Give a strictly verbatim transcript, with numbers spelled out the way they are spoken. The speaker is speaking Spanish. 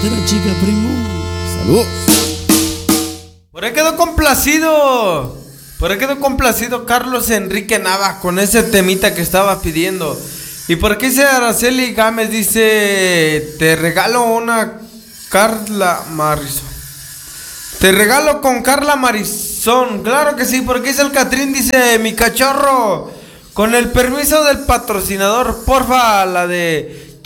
Frontera Chica, primo. Saludos. Por ahí quedó complacido. Por ahí quedó complacido Carlos Enrique Nava con ese temita que estaba pidiendo. Y por aquí dice Araceli Gámez, dice: te regalo una Carla Marisol. Te regalo con Carla Marisol. Claro que sí, porque dice el Catrín, dice: mi cachorro, con el permiso del patrocinador, porfa, la de